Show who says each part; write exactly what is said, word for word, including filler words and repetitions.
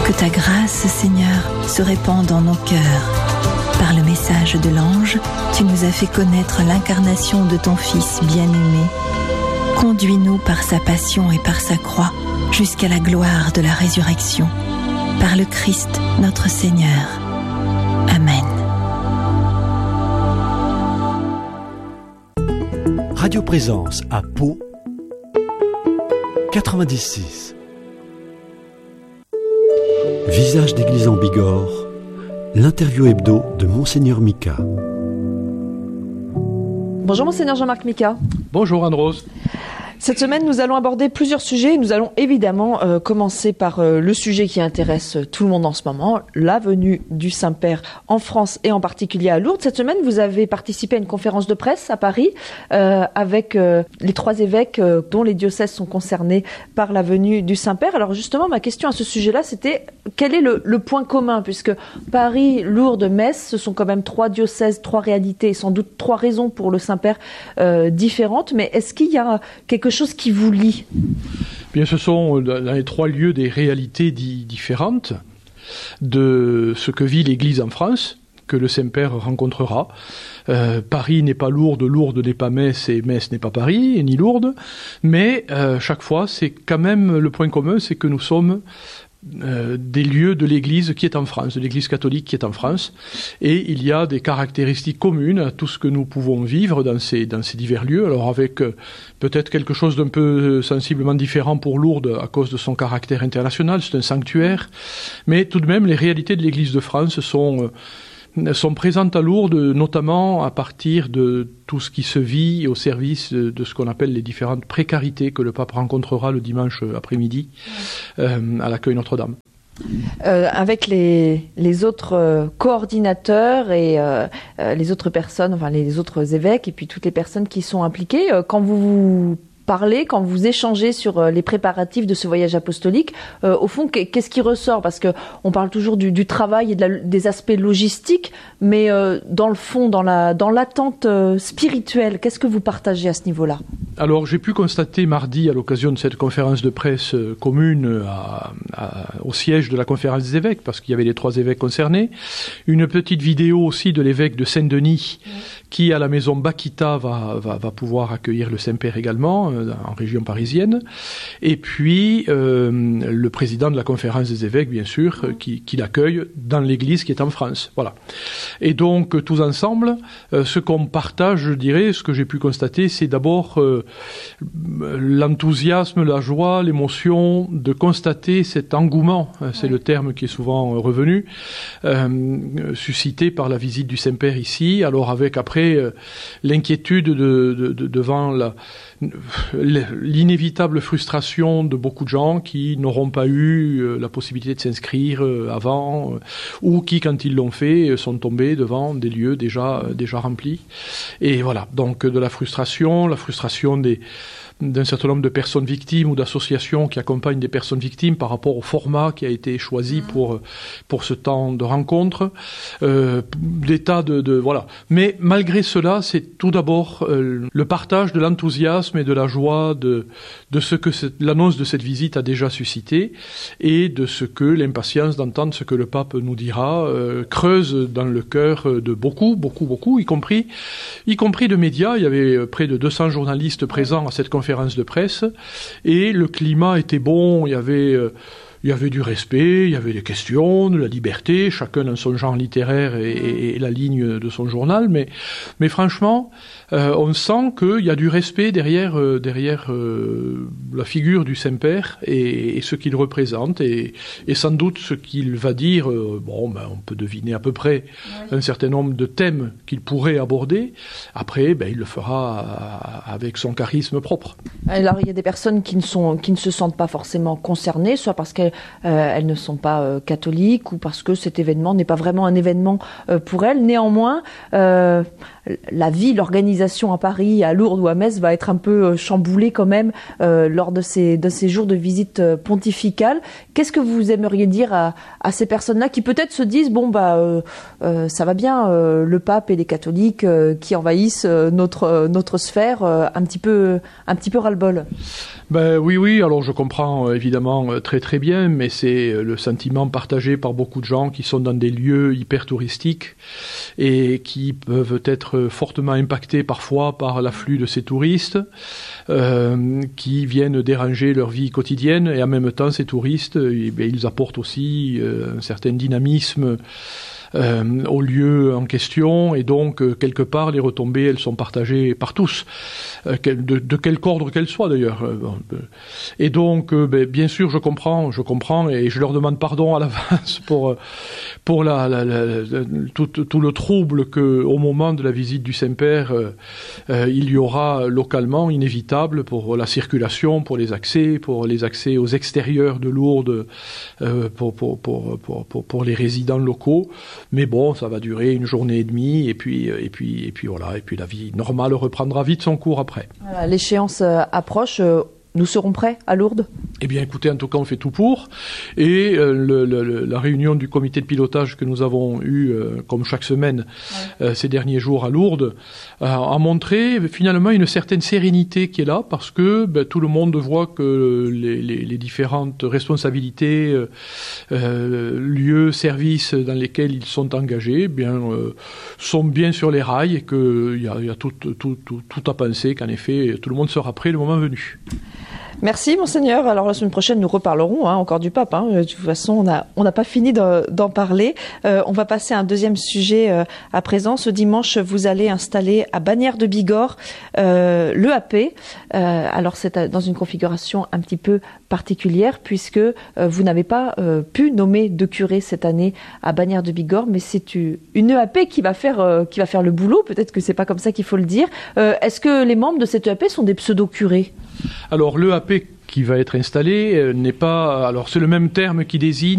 Speaker 1: Que ta grâce, Seigneur, se répande dans nos cœurs. Par le message de l'ange, tu nous as fait connaître l'incarnation de ton Fils bien-aimé. Conduis-nous par sa passion et par sa croix jusqu'à la gloire de la résurrection. Par le Christ, notre Seigneur. Amen.
Speaker 2: Radio Présence à Pau, quatre-vingt-dix-six. Visage d'église en Bigorre, l'interview hebdo de Monseigneur Mika.
Speaker 3: Bonjour Monseigneur Jean-Marc Mika.
Speaker 4: Bonjour Anne-Rose.
Speaker 3: Cette semaine, nous allons aborder plusieurs sujets. Nous allons évidemment euh, commencer par euh, le sujet qui intéresse tout le monde en ce moment, la venue du Saint-Père en France et en particulier à Lourdes. Cette semaine, vous avez participé à une conférence de presse à Paris euh, avec euh, les trois évêques euh, dont les diocèses sont concernés par la venue du Saint-Père. Alors justement, ma question à ce sujet-là, c'était quel est le, le point commun, puisque Paris, Lourdes, Metz, ce sont quand même trois diocèses, trois réalités, et sans doute trois raisons pour le Saint-Père euh, différentes. Mais est-ce qu'il y a quelque chose qui vous lie?
Speaker 4: Bien, ce sont dans les trois lieux des réalités di- différentes de ce que vit l'Église en France, que le Saint-Père rencontrera. Euh, Paris n'est pas Lourdes, Lourdes n'est pas Metz, et Metz n'est pas Paris, ni Lourdes, mais euh, chaque fois, c'est quand même le point commun, c'est que nous sommes Euh, des lieux de l'Église qui est en France, de l'Église catholique qui est en France, et il y a des caractéristiques communes à tout ce que nous pouvons vivre dans ces, dans ces divers lieux, alors avec euh, peut-être quelque chose d'un peu sensiblement différent pour Lourdes à cause de son caractère international, c'est un sanctuaire, mais tout de même les réalités de l'Église de France sont... Euh, sont présentes à Lourdes, notamment à partir de tout ce qui se vit au service de, de ce qu'on appelle les différentes précarités que le pape rencontrera le dimanche après-midi euh, à l'accueil Notre-Dame.
Speaker 3: Euh, avec les, les autres euh, coordinateurs et euh, euh, les autres personnes, enfin les autres évêques et puis toutes les personnes qui sont impliquées, euh, quand vous vous parlez, quand vous échangez sur euh, les préparatifs de ce voyage apostolique, euh, au fond, qu'est-ce qui ressort? Parce que on parle toujours du, du travail et de la, des aspects logistiques, mais euh, dans le fond, dans la dans l'attente euh, spirituelle, qu'est-ce que vous partagez à ce niveau-là?
Speaker 4: Alors, j'ai pu constater mardi, à l'occasion de cette conférence de presse euh, commune à, à, au siège de la conférence des évêques, parce qu'il y avait les trois évêques concernés, une petite vidéo aussi de l'évêque de Saint-Denis, oui, qui, à la maison Bakita, va, va, va pouvoir accueillir le Saint-Père également, euh, en région parisienne, et puis euh, le président de la conférence des évêques, bien sûr, euh, qui, qui l'accueille dans l'église qui est en France. Voilà. Et donc, euh, tous ensemble, euh, ce qu'on partage, je dirais, ce que j'ai pu constater, c'est d'abord... Euh, l'enthousiasme, la joie, l'émotion de constater cet engouement, c'est ouais. le terme qui est souvent revenu, euh, suscité par la visite du Saint-Père ici, alors avec après euh, l'inquiétude de, de, de, devant la, l'inévitable frustration de beaucoup de gens qui n'auront pas eu euh, la possibilité de s'inscrire euh, avant, euh, ou qui, quand ils l'ont fait, euh, sont tombés devant des lieux déjà, euh, déjà remplis. Et voilà, donc de la frustration, la frustration des, d'un certain nombre de personnes victimes ou d'associations qui accompagnent des personnes victimes par rapport au format qui a été choisi pour, pour ce temps de rencontre, euh, des tas de, de... Voilà. Mais malgré cela, c'est tout d'abord euh, le partage de l'enthousiasme et de la joie de, de ce que cette, l'annonce de cette visite a déjà suscité et de ce que l'impatience d'entendre ce que le pape nous dira euh, creuse dans le cœur de beaucoup, beaucoup, beaucoup, y compris, y compris de médias. Il y avait près de deux cents journalistes présents à cette conférence de presse, et le climat était bon, il y avait, euh, il y avait du respect, il y avait des questions, de la liberté, chacun dans son genre littéraire et, et, et la ligne de son journal, mais, mais franchement, euh, on sent qu'il y a du respect derrière, euh, derrière euh, la figure du Saint-Père et, et ce qu'il représente, et, et sans doute ce qu'il va dire, euh, bon, ben, on peut deviner à peu près oui. un certain nombre de thèmes qu'il pourrait aborder, après, ben, il le fera avec son charisme propre.
Speaker 3: Alors, il y a des personnes qui ne, sont, qui ne se sentent pas forcément concernées, soit parce qu'elles euh, elles ne sont pas euh, catholiques, ou parce que cet événement n'est pas vraiment un événement euh, pour elles. Néanmoins, euh, la vie, l'organisation à Paris, à Lourdes ou à Metz va être un peu chamboulée quand même euh, lors de ces, de ces jours de visite pontificale. Qu'est-ce que vous aimeriez dire à, à ces personnes-là qui peut-être se disent bon bah euh, euh, ça va bien, euh, le pape et les catholiques euh, qui envahissent euh, notre euh, notre sphère, euh, un petit peu un petit peu ras-le-bol.
Speaker 4: Ben oui oui, alors je comprends euh, évidemment euh, très très bien. quotidien, mais c'est le sentiment partagé par beaucoup de gens qui sont dans des lieux hyper touristiques et qui peuvent être fortement impactés parfois par l'afflux de ces touristes euh, qui viennent déranger leur vie quotidienne, et en même temps ces touristes, eh bien, ils apportent aussi euh, un certain dynamisme Euh, au lieu en question, et donc euh, quelque part les retombées elles sont partagées par tous, euh, de, de quelque ordre qu'elles soient d'ailleurs. Et donc euh, ben, bien sûr je comprends, je comprends et je leur demande pardon à l'avance pour pour la, la, la, la tout, tout le trouble que au moment de la visite du Saint-Père euh, euh, il y aura localement, inévitable, pour la circulation, pour les accès, pour les accès aux extérieurs de Lourdes, euh, pour, pour, pour, pour, pour, pour les résidents locaux. Mais bon, ça va durer une journée et demie, et puis, et puis, et puis voilà, et puis la vie normale reprendra vite son cours après.
Speaker 3: Voilà, l'échéance euh, approche. Euh, nous serons prêts à Lourdes ?
Speaker 4: Eh bien, écoutez, en tout cas, on fait tout pour. Et euh, le, le, la réunion du comité de pilotage que nous avons eue, euh, comme chaque semaine, ouais. euh, ces derniers jours à Lourdes, euh, a montré finalement une certaine sérénité qui est là, parce que ben, tout le monde voit que les, les, les différentes responsabilités, euh, euh, lieux, services dans lesquels ils sont engagés, eh bien, euh, sont bien sur les rails, et qu'il y a, y a tout, tout, tout, tout à penser qu'en effet, tout le monde sera prêt le moment venu.
Speaker 3: Merci Monseigneur. Alors la semaine prochaine nous reparlerons hein, encore du pape. Hein. De toute façon on n'a on n'a pas fini de, d'en parler. Euh, on va passer à un deuxième sujet euh, à présent. Ce dimanche vous allez installer à Bagnères de Bigorre euh, l'E A P. Euh, alors c'est dans une configuration un petit peu particulière puisque euh, vous n'avez pas euh, pu nommer de curé cette année à Bagnères de Bigorre, mais c'est une E A P qui va faire euh, qui va faire le boulot. Peut-être que c'est pas comme ça qu'il faut le dire. Euh, est-ce que les membres de cette E A P sont des pseudo-curés ?
Speaker 4: Alors l'E A P qui va être installé euh, n'est pas... Alors c'est le même terme qui désigne